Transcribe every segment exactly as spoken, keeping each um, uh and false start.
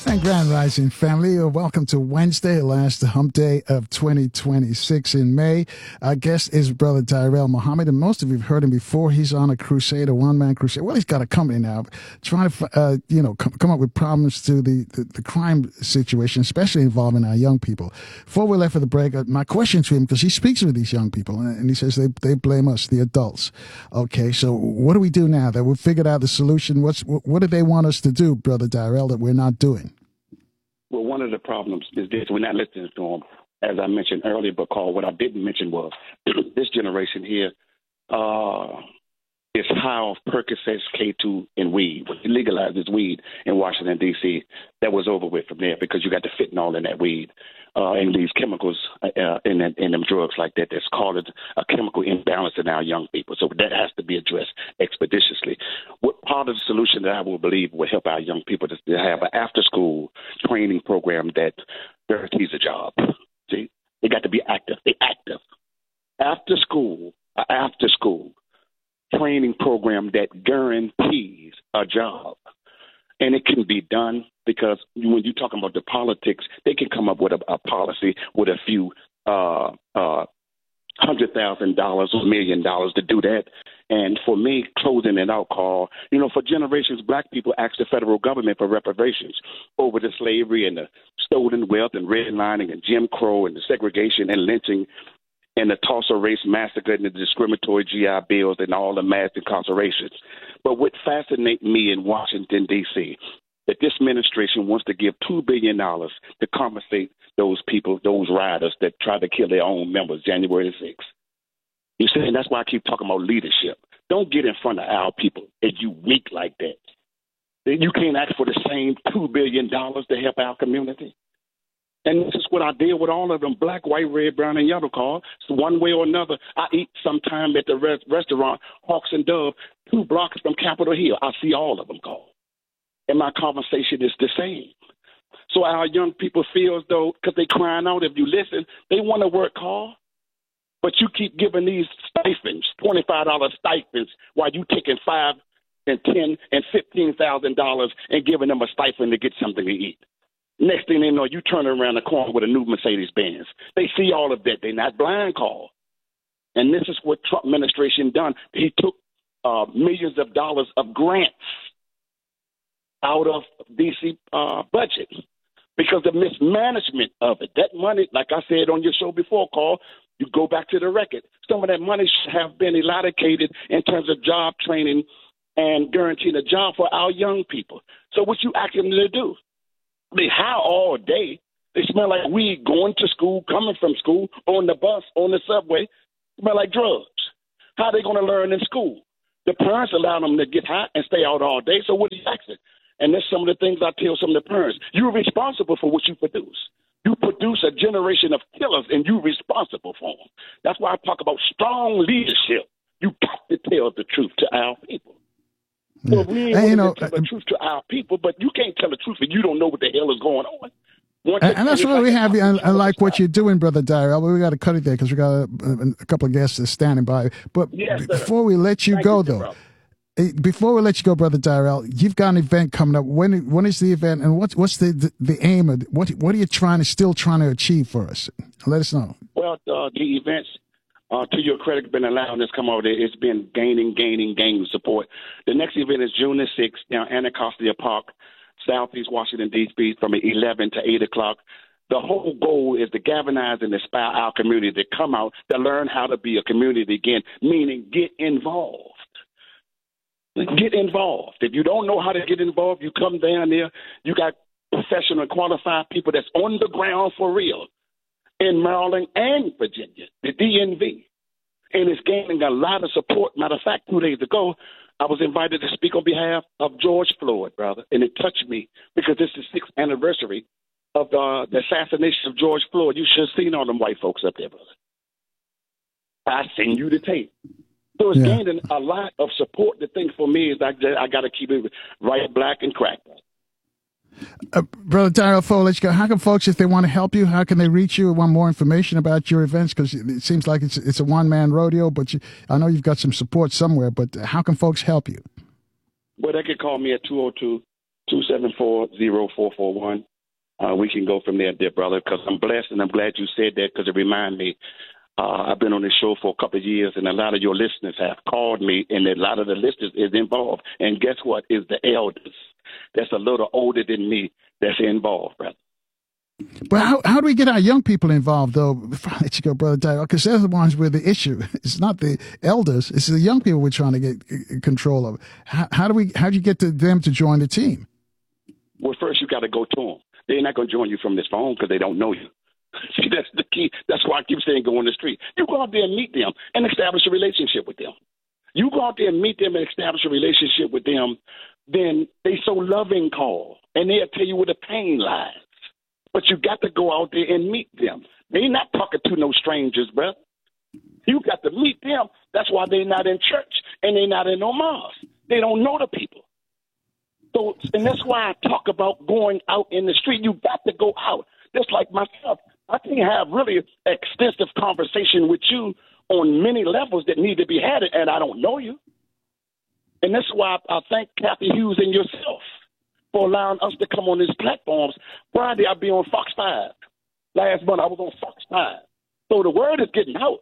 And Grand Rising family, uh, welcome to Wednesday, last hump day of twenty twenty-six in May. Our guest is Brother Tyrell Muhammad, and most of you have heard him before. He's on a crusade, a one-man crusade. Well, he's got a company now, trying to, uh, you know, come, come up with problems to the, the, the crime situation, especially involving our young people. Before we left for the break, uh, my question to him, because he speaks with these young people, and he says they, they blame us, the adults. Okay, so what do we do now that we've figured out the solution? What's, what do they want us to do, Brother Tyrell, that we're not doing? Well, one of the problems is this. We're not listening to them, as I mentioned earlier, but Carl, what I didn't mention was this generation here uh, is high off Percocets, K two, and weed. When you legalized this weed in Washington, D C, that was over with from there because you got the fentanyl in that weed uh, and these chemicals uh, in, in them drugs like that that's causing a chemical imbalance in our young people. So that has to be addressed expeditiously. What part of the solution that I will believe will help our young people is to have an after-school training program that guarantees a job. See, they got to be active. They active. After school, uh, after school training program that guarantees a job. And it can be done because when you're talking about the politics, they can come up with a, a policy with a few uh, uh, hundred thousand dollars or million dollars to do that. And for me, closing it out, Carl, you know, for generations, black people asked the federal government for reparations over the slavery and the stolen wealth and redlining and Jim Crow and the segregation and lynching and the Tulsa race massacre and the discriminatory G I Bills and all the mass incarcerations. But what fascinates me in Washington, D C, that this administration wants to give two billion dollars to compensate those people, those rioters that tried to kill their own members January the sixth. You see, and that's why I keep talking about leadership. Don't get in front of our people if you weak like that. You can't ask for the same two billion dollars to help our community. And this is what I deal with all of them, black, white, red, brown, and yellow, Carl. So one way or another, I eat sometime at the res- restaurant, Hawks and Dove, two blocks from Capitol Hill. I see all of them, Carl. And my conversation is the same. So our young people feel as though, because they crying out, if you listen, they want to work, Carl. But you keep giving these stipends, twenty-five dollars stipends, while you taking five and ten and fifteen thousand dollars and giving them a stipend to get something to eat. Next thing they know, you turn around the corner with a new Mercedes-Benz. They see all of that. They're not blind, Carl. And this is what Trump administration done. He took uh, millions of dollars of grants out of D C uh, budget because of mismanagement of it. That money, like I said on your show before, Carl, you go back to the record. Some of that money should have been eradicated in terms of job training and guaranteeing a job for our young people. So what you asking them to do? They high all day. They smell like weed going to school, coming from school, on the bus, on the subway. Smell like drugs. How are they going to learn in school? The parents allow them to get high and stay out all day. So what are you asking? And that's some of the things I tell some of the parents. You're responsible for what you produce. You produce a generation of killers, and you're responsible for them. That's why I talk about strong leadership. You got to tell the truth to our people. Yeah. Well, we ain't and, you to know, tell the uh, truth to our people, but you can't tell the truth if you don't know what the hell is going on. Once and, and that's why we have you. I, I like what you're doing, Brother Tyrell. But we got to cut it there because we got a, a couple of guests standing by. But yes, before we let you Thank go, you, though, brother. before we let you go, Brother Tyrell, you've got an event coming up. When when is the event, and what's what's the, the, the aim of it? What what are you trying to still trying to achieve for us? Let us know. Well, uh, the events. Uh, to your credit, been allowing this to come over there. It's been gaining, gaining, gaining support. The next event is June the sixth down Anacostia Park, Southeast Washington, D C, from eleven to eight o'clock. The whole goal is to galvanize and inspire our community to come out to learn how to be a community again, meaning get involved. Get involved. If you don't know how to get involved, you come down there. You got professional, qualified people that's on the ground for real in Maryland and Virginia, the D M V. And it's gaining a lot of support. Matter of fact, two days ago, I was invited to speak on behalf of George Floyd, brother, and it touched me because this is the sixth anniversary of uh, the assassination of George Floyd. You should have seen all them white folks up there, brother. I seen you the tape. So it's yeah. gaining a lot of support. The thing for me is I, I got to keep it right, black, and crack, brother. Uh, Brother Tyrell Foliage, how can folks, if they want to help you, how can they reach you? Want more information about your events? Because it seems like it's it's a one-man rodeo, but you, I know you've got some support somewhere, but how can folks help you? Well, they can call me at two oh two, two seven four, zero four four one. Uh, we can go from there, dear brother, because I'm blessed, and I'm glad you said that because it reminded me. Uh, I've been on this show for a couple of years, and a lot of your listeners have called me, and a lot of the listeners is involved. And guess what? Is the elders that's a little older than me that's involved, brother. But how, how do we get our young people involved, though? Before I let you go, Brother Tyrell, because they're the ones with the issue. It's not the elders; it's the young people we're trying to get control of. How, how do we? How do you get to them to join the team? Well, first you got to go to them. They're not going to join you from this phone because they don't know you. See, that's the key. That's why I keep saying go on the street. You go out there and meet them and establish a relationship with them. You go out there and meet them and establish a relationship with them, then they so loving call, and they'll tell you where the pain lies. But you got to go out there and meet them. They're not talking to no strangers, bro. You got to meet them. That's why they're not in church and they're not in no mosque. They don't know the people. So, and that's why I talk about going out in the street. You got to go out. Just like myself, I can have really extensive conversation with you on many levels that need to be had, and I don't know you. And that's why I thank Kathy Hughes and yourself for allowing us to come on these platforms. Friday, I'll be on Fox five. Last month, I was on Fox five. So the word is getting out.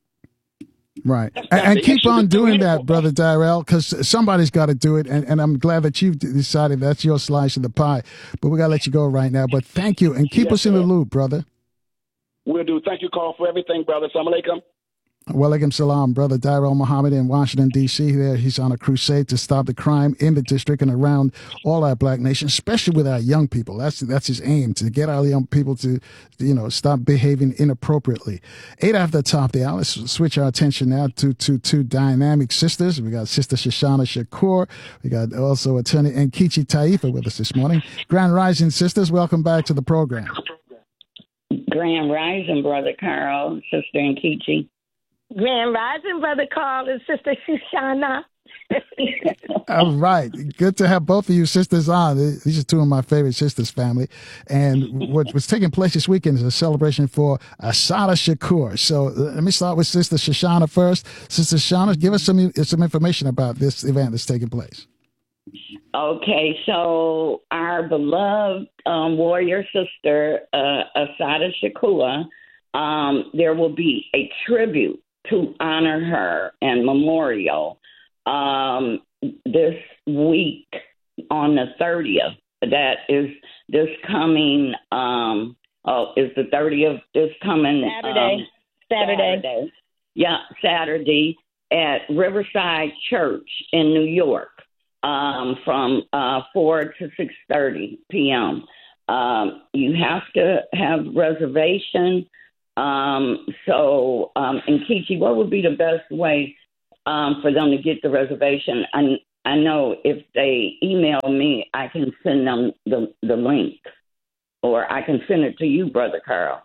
Right. And, and keep on doing that, Brother Tyrell, because somebody's got to do it. And, and I'm glad that you've decided that's your slice of the pie. But we got to let you go right now. But thank you. And keep yes, us in sir. the loop, brother. We'll do. Thank you, Carl, for everything, brother. Assalamu alaikum. Walaikum salam, Brother Tyrell Muhammad in Washington, D C There, he's on a crusade to stop the crime in the district and around all our black nation, especially with our young people. That's that's his aim, to get our young people to, you know, stop behaving inappropriately. Eight after the top of the hour, let's switch our attention now to to two dynamic sisters. We got Sister Shoshana Shakur. We got also attorney Nkechi Taifa with us this morning. Grand Rising Sisters, welcome back to the program. Grand Rising, Brother Carl, Sister Nkechi. Grand Rising, Brother Carl and Sister Shoshana. All right. Good to have both of you sisters on. These are two of my favorite sisters, family. And what was taking place this weekend is a celebration for Assata Shakur. So let me start with Sister Shoshana first. Sister Shoshana, give us some, some information about this event that's taking place. Okay, so our beloved um, warrior sister, uh, Assata Shakur, um, there will be a tribute to honor her and memorial um, this week on the thirtieth. That is this coming, um, oh, is the thirtieth this coming Saturday. Um, Saturday. Saturday. Yeah, Saturday at Riverside Church in New York um, from uh, four to six thirty p.m. Um, you have to have reservation. Um, so, um, and Nkechi, what would be the best way um, for them to get the reservation? I, I know if they email me, I can send them the, the link, or I can send it to you, Brother Carl.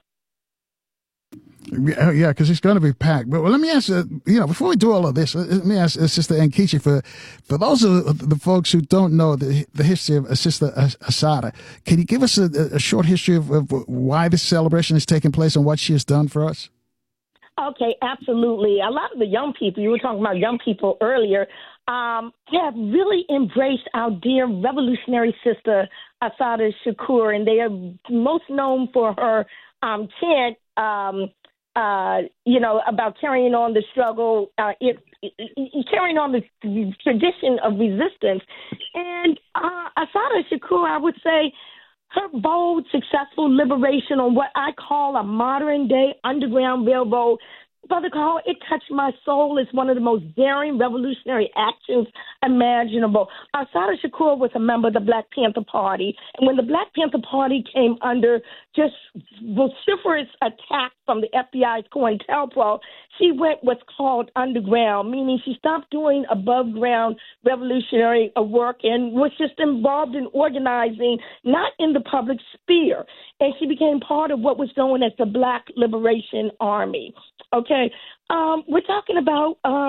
Yeah, because it's going to be packed. But well, let me ask, uh, you know, before we do all of this, let me ask uh, Sister Nkechi, for for those of the folks who don't know the the history of Sister Assata, can you give us a, a short history of, of why this celebration is taking place and what she has done for us? Okay, absolutely. A lot of the young people, you were talking about young people earlier, um, have really embraced our dear revolutionary sister, Assata Shakur, and they are most known for her um, chant, um, uh, you know, about carrying on the struggle, uh, it, it, it, carrying on the tradition of resistance. And uh, Assata Shakur, I would say, her bold, successful liberation on what I call a modern-day underground railroad, Brother Carl, it touched my soul. It's one of the most daring revolutionary actions imaginable. Assata Shakur was a member of the Black Panther Party, and when the Black Panther Party came under just vociferous attack from the F B I's COINTELPRO, she went what's called underground, meaning she stopped doing above-ground revolutionary work and was just involved in organizing, not in the public sphere. And she became part of what was known as the Black Liberation Army. Okay, um, we're talking about um,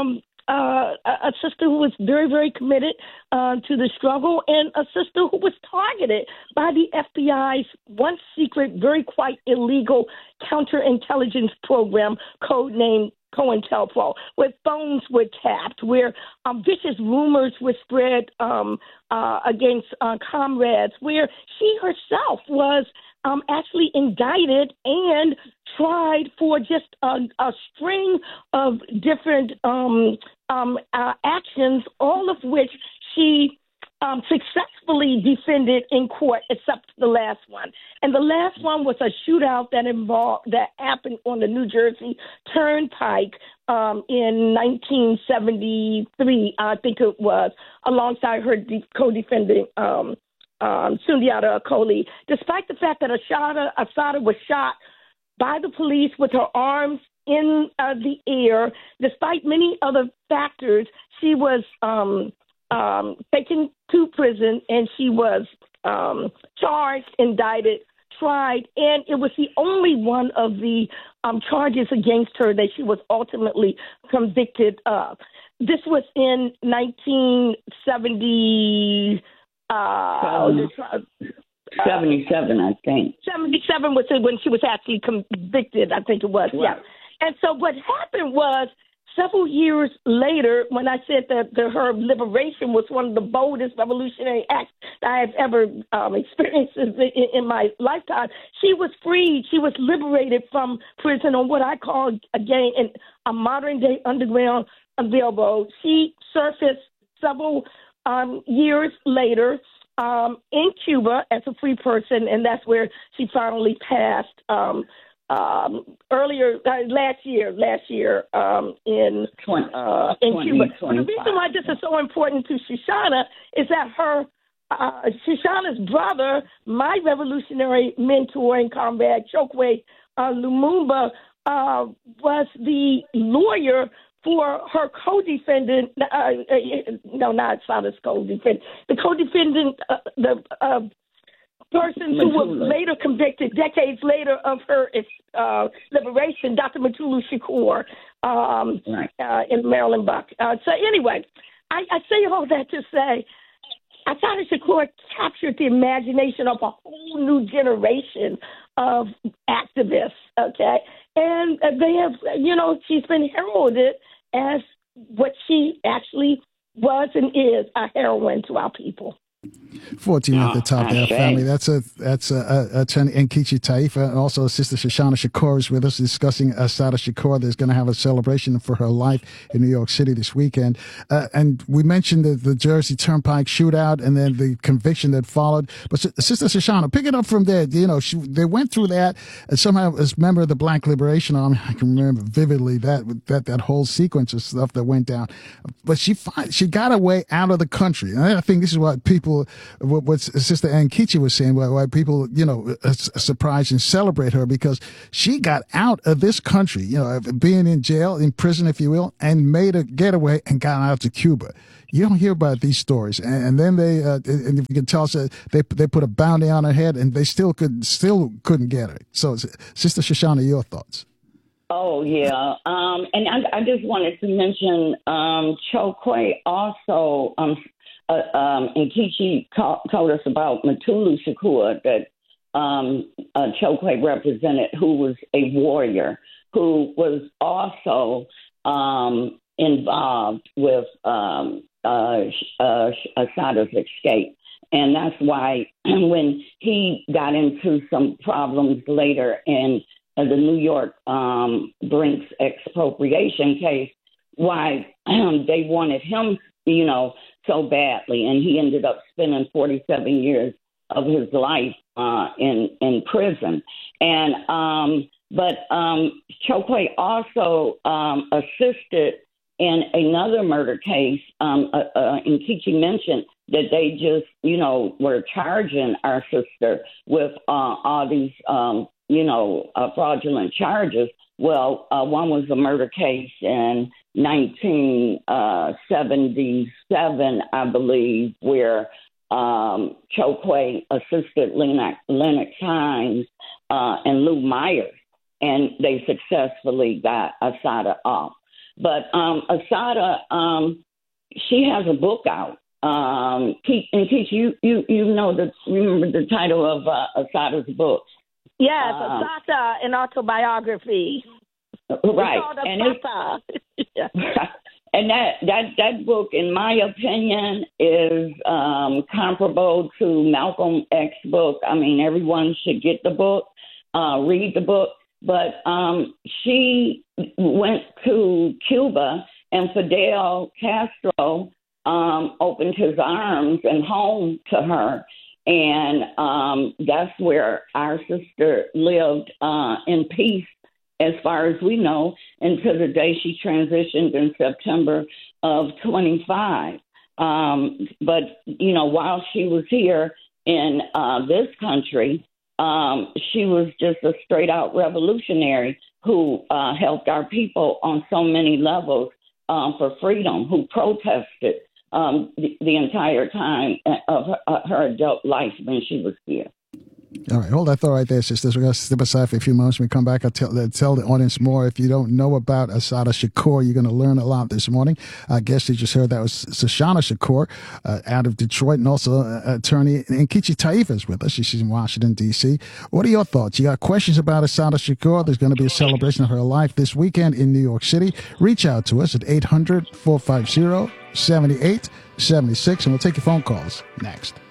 uh, a sister who was very, very committed uh, to the struggle, and a sister who was targeted by the F B I's once secret, very quite illegal counterintelligence program, codenamed COINTELPRO, where phones were tapped, where um, vicious rumors were spread um, uh, against uh, comrades, where she herself was um, actually indicted and tried for just a, a string of different um, um, uh, actions, all of which she um, successfully defended in court, except the last one. And the last one was a shootout that involved that happened on the New Jersey Turnpike um, in nineteen seventy-three, I think it was, alongside her de- co-defendant um, um, Sundiata Acoli. Despite the fact that Assata, Assata was shot by the police with her arms in uh, the air, despite many other factors, she was um, um, taken to prison, and she was um, charged, indicted, tried, and it was the only one of the um, charges against her that she was ultimately convicted of. This was in nineteen seventy. Uh, seventy-seven, I think. seventy-seven was when she was actually convicted, I think it was, right. Yeah. And so what happened was, several years later, when I said that the, her liberation was one of the boldest revolutionary acts that I have ever um, experienced in, in my lifetime, she was freed. She was liberated from prison on what I call, again, in a modern-day underground railroad. She surfaced several um, years later um, in Cuba as a free person, and that's where she finally passed um Um, earlier uh, last year, last year um, in uh, in Cuba. The reason why this is so important to Shoshana is that her uh, Shoshana's brother, my revolutionary mentor and comrade Chokwe uh, Lumumba, uh, was the lawyer for her co-defendant. Uh, uh, no, not Sada's co-defendant. The co-defendant, uh, the uh, person who was later convicted decades later of her uh, liberation, Doctor Mutulu Shakur, um, right. uh, in Maryland Buck. Uh, so anyway, I, I say all that to say, Assata Shakur captured the imagination of a whole new generation of activists, okay? And they have, you know, she's been heralded as what she actually was and is, a heroine to our people. fourteen at the top there, family. That's a that's a, a, a Nkechi Taifa, and also Sister Shoshana Shakur is with us discussing Assata Shakur. There's going to have a celebration for her life in New York City this weekend. Uh, and we mentioned the, the Jersey Turnpike shootout and then the conviction that followed. But Sister Shoshana, pick it up from there. You know, she, they went through that, and somehow as a member of the Black Liberation Army, I can remember vividly that that that whole sequence of stuff that went down. But she she got her way out of the country. And I think this is what people. What, what Sister Nkechi was saying, why, why people, you know, uh, surprise and celebrate her, because she got out of this country, you know, being in jail, in prison, if you will, and made a getaway and got out to Cuba. You don't hear about these stories. And, and then they, uh, and if you can tell us, uh, they they put a bounty on her head, and they still could still couldn't get her. So, Sister Shoshana, your thoughts? Oh, yeah. Um, and I, I just wanted to mention um, Chokwe also. Um, Uh, um, Nkechi ca- told us about Mutulu Shakur that um, uh, Chokwe represented, who was a warrior, who was also um, involved with um, uh, uh, Assata's escape. And that's why when he got into some problems later in uh, the New York um, Brinks expropriation case, why um, they wanted him, you know, so badly, and he ended up spending forty-seven years of his life uh, in in prison. And um, but um, Chokwe also um, assisted in another murder case. Um, uh, uh, Nkechi mentioned that they just, you know, were charging our sister with uh, all these, um, you know, uh, fraudulent charges. Well, uh, one was a murder case in nineteen seventy-seven, I believe, where um, Chokwe assisted Lennox, Lennox Hines uh, and Lou Myers, and they successfully got Assata off. But um, Assata, um, she has a book out. Um, Keith, and Keith, you, you, you know the remember the title of uh, Assata's book. Yes, um, Assata, an autobiography. Right. It's and Assata. Yeah. And that, that, that book, in my opinion, is um, comparable to Malcolm X's book. I mean, everyone should get the book, uh, read the book. But um, she went to Cuba, and Fidel Castro um, opened his arms and home to her. And um, that's where our sister lived uh, in peace, as far as we know, until the day she transitioned in September of twenty-five. Um, but, you know, while she was here in uh, this country, um, she was just a straight-out revolutionary who uh, helped our people on so many levels um, for freedom, who protested um, the, the entire time of her, uh, her adult life when she was here. All right, hold that thought right there, sisters. We're going to step aside for a few moments. When we come back, I'll tell, uh, tell the audience more. If you don't know about Assata Shakur, you're going to learn a lot this morning. I guess you just heard that was Shoshana Shakur uh, out of Detroit, and also uh, attorney Nkechi Taifa is with us. She's in Washington, D C What are your thoughts? You got questions about Assata Shakur? There's going to be a celebration of her life this weekend in New York City. Reach out to us at eight hundred, four five zero, seven eight seven six, and we'll take your phone calls next.